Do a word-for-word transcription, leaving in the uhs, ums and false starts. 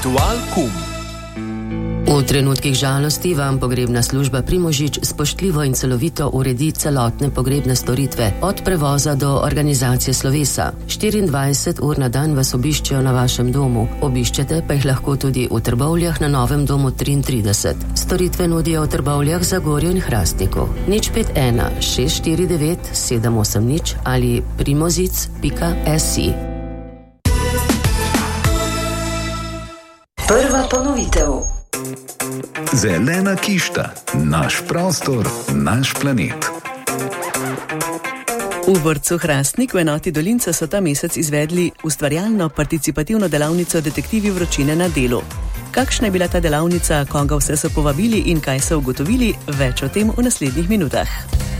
Ritual.com. V trenutkih žalosti vam pogrebna služba Primožič spoštljivo in celovito uredi celotne pogrebne storitve, od prevoza do organizacije slovesa. štiriindvajset ur na dan vas obiščejo na vašem domu, obiščete pa jih lahko tudi v Trbovljah na Novem domu triintrideset. Storitve nudijo v Trbovljah, Zagorju in Hrastniku. nič pet ena šest štiri devet sedem osem nič ali primozic pika si. Prva ponovitev. Zelena kišta, naš prostor, naš planet. V vrtcu Hrastnik v enoti Dolinca so ta mesec izvedli ustvarjalno participativno delavnico Detektivi vročine na delu. Kakšna je bila ta delavnica, koga vse so povabili in kaj so ugotovili, več o tem v naslednjih minutah.